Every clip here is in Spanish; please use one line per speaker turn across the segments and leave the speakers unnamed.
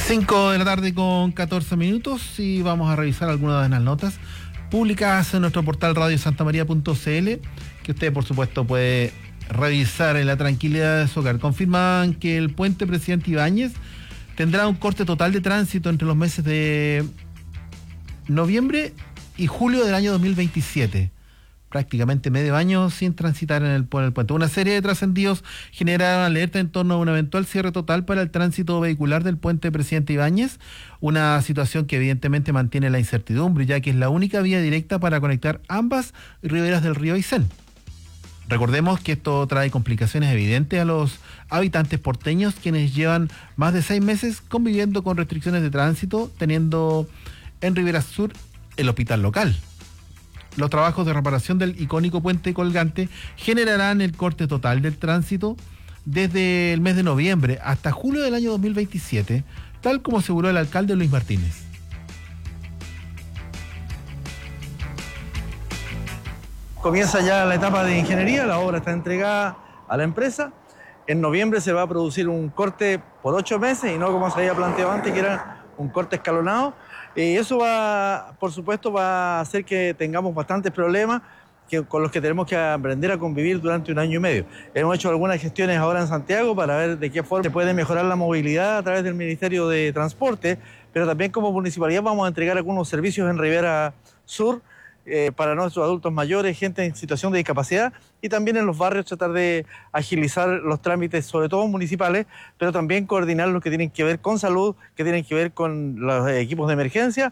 5 de la tarde con 14 minutos y vamos a revisar algunas de las notas publicadas en nuestro portal radiosantamaria.cl, que usted por supuesto puede revisar en la tranquilidad de su hogar. Confirman que el puente Presidente Ibáñez tendrá un corte total de tránsito entre los meses de noviembre y julio del año 2027. Prácticamente medio año sin transitar por el puente. Una serie de trascendidos generaron alerta en torno a un eventual cierre total para el tránsito vehicular del puente Presidente Ibáñez, una situación que evidentemente mantiene la incertidumbre, ya que es la única vía directa para conectar ambas riberas del río Aysén. Recordemos que esto trae complicaciones evidentes a los habitantes porteños, quienes llevan más de 6 meses conviviendo con restricciones de tránsito, teniendo en Ribera Sur el hospital local. Los trabajos de reparación del icónico puente colgante generarán el corte total del tránsito desde el mes de noviembre hasta julio del año 2027, tal como aseguró el alcalde Luis Martínez.
Comienza ya la etapa de ingeniería, la obra está entregada a la empresa. En noviembre se va a producir un corte por 8 meses y no como se había planteado antes, que era un corte escalonado. Y eso por supuesto, va a hacer que tengamos bastantes problemas con los que tenemos que aprender a convivir durante un año y medio. Hemos hecho algunas gestiones ahora en Santiago para ver de qué forma se puede mejorar la movilidad a través del Ministerio de Transporte, pero también como municipalidad vamos a entregar algunos servicios en Ribera Sur para nuestros adultos mayores, gente en situación de discapacidad, y también en los barrios tratar de agilizar los trámites, sobre todo municipales, pero también coordinar lo que tienen que ver con salud, que tienen que ver con los equipos de emergencia.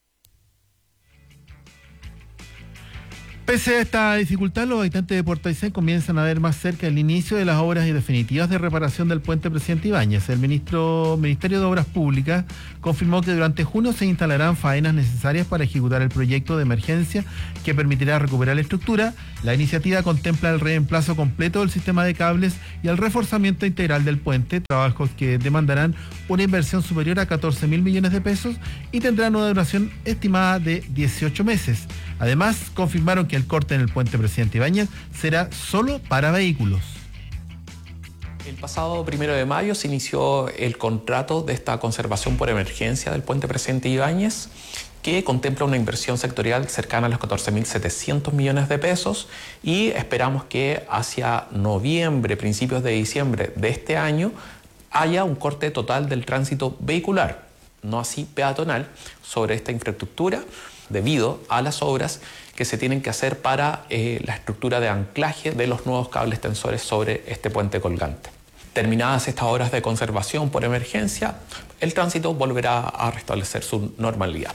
Pese a esta dificultad, los habitantes de Puerto Aysén comienzan a ver más cerca el inicio de las obras definitivas de reparación del puente Presidente Ibáñez. El Ministerio de Obras Públicas confirmó que durante junio se instalarán faenas necesarias para ejecutar el proyecto de emergencia que permitirá recuperar la estructura. La iniciativa contempla el reemplazo completo del sistema de cables y el reforzamiento integral del puente, trabajos que demandarán una inversión superior a 14.000 millones de pesos y tendrán una duración estimada de 18 meses. Además, confirmaron que el corte en el puente Presidente Ibáñez será solo para vehículos.
El pasado 1 de mayo se inició el contrato de esta conservación por emergencia del puente Presidente Ibáñez, que contempla una inversión sectorial cercana a los 14.700 millones de pesos, y esperamos que hacia noviembre, principios de diciembre de este año, haya un corte total del tránsito vehicular, no así peatonal, sobre esta infraestructura, debido a las obras que se tienen que hacer para la estructura de anclaje de los nuevos cables tensores sobre este puente colgante. Terminadas estas obras de conservación por emergencia, el tránsito volverá a restablecer su normalidad.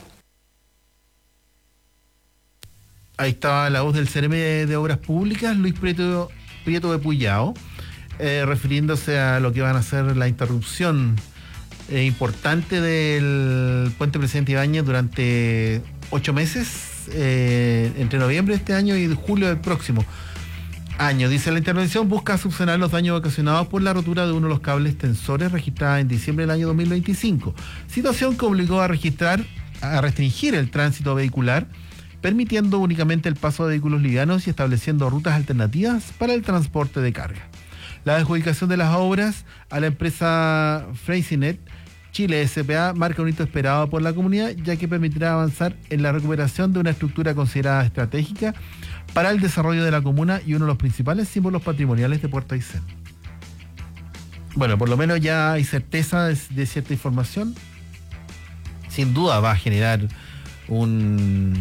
Ahí estaba la voz del CRM de Obras Públicas, Luis Prieto de Puyao, refiriéndose a lo que van a ser la interrupción importante del puente Presidente Ibáñez durante 8 meses, entre noviembre de este año y julio del próximo año. Dice, la intervención busca subsanar los daños ocasionados por la rotura de uno de los cables tensores registrada en diciembre del año 2025, situación que obligó a restringir el tránsito vehicular, permitiendo únicamente el paso de vehículos livianos y estableciendo rutas alternativas para el transporte de carga. La adjudicación de las obras a la empresa Freysinet Chile S.p.A. marca un hito esperado por la comunidad, ya que permitirá avanzar en la recuperación de una estructura considerada estratégica para el desarrollo de la comuna y uno de los principales símbolos patrimoniales de Puerto Aysén. Bueno, por lo menos ya hay certeza de cierta información. Sin duda va a generar una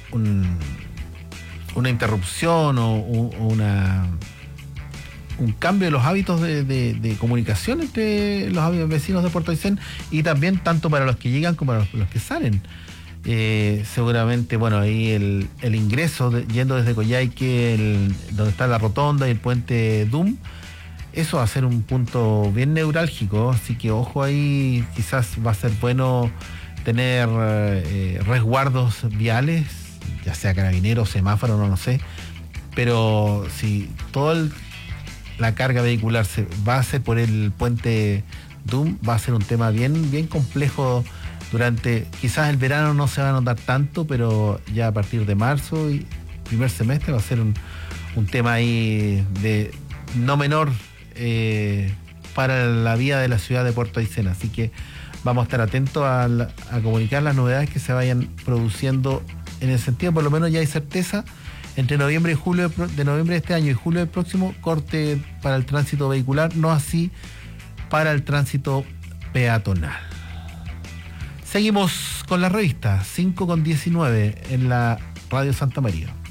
interrupción o un cambio de los hábitos de comunicación entre los vecinos de Puerto Aysén, y también tanto para los que llegan como para los que salen. Seguramente, bueno, ahí el ingreso yendo desde Coyhaique, donde está la rotonda y el puente DUM, eso va a ser un punto bien neurálgico, así que ojo ahí, quizás va a ser bueno tener resguardos viales, ya sea carabineros, semáforos, no sé, pero si la carga vehicular se va a hacer por el puente DUM, va a ser un tema bien, bien complejo durante, quizás el verano no se va a notar tanto, pero ya a partir de marzo y primer semestre va a ser un tema ahí de no menor para la vida de la ciudad de Puerto Aysén. Así que vamos a estar atentos a comunicar las novedades que se vayan produciendo en el sentido. Por lo menos ya hay certeza entre noviembre y julio de noviembre de este año y julio del próximo, corte para el tránsito vehicular, no así para el tránsito peatonal. Seguimos con la revista 5:19 en la Radio Santa María.